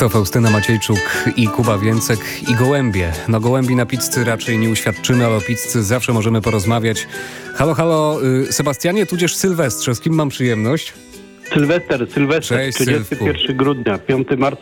To Faustyna Maciejczuk i Kuba Więcek i gołębie. No gołębi na pizzy raczej nie uświadczymy, ale o pizzy zawsze możemy porozmawiać. Halo, halo, Sebastianie, tudzież Sylwestrze, z kim mam przyjemność? Sylwester, Cześć, 31 grudnia, 5 marca